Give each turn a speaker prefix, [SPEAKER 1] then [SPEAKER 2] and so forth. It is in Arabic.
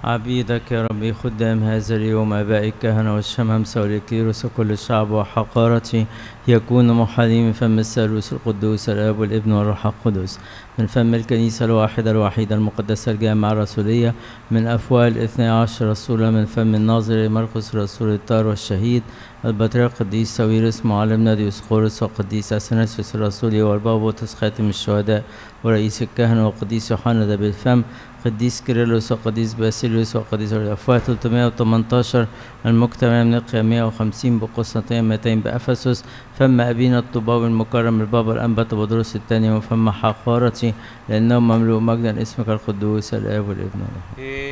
[SPEAKER 1] عبيدك يا ربي خدام هذا اليوم آباء الكهنة والشمامسة والإكليروس وكل الشعب وحقارتي يكون محالين من فم الثالوث القدوس الآب والابن والروح القدس، من فم الكنيسة الواحدة الوحيدة المقدسة الجامعة الرسولية، من أفواه 12 رسولا، من فم الناظر مرقس رسول الطار والشهيد البطريرك القديس ساويرس معلمنا ديوسقورس والقديس أثناسيوس الرسولي والبابوتس خاتم الشهداء ورئيس الكهنة والقديس يوحنا ذا بالفم، قديس كيرلس وقديس باسيليوس وقديس الأفواه 318 المجتمع من القيا 150 بقسطنطينية 200 بأفسس، فم أبينا الطوباوي المكرم البابا الأنبا تبودروس الثاني، وفم حقارتي لأنه مملوء مجدا اسمك القدوس الآب والابن والروح.